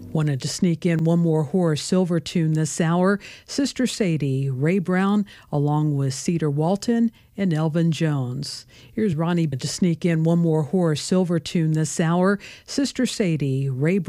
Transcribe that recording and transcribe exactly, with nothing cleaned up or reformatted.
Wanted to sneak in one more Horace Silver tune this hour. Sister Sadie, Ray Brown, along with Cedar Walton and Elvin Jones. Here's Ronnie to sneak in one more Horace Silver tune this hour. Sister Sadie, Ray Brown.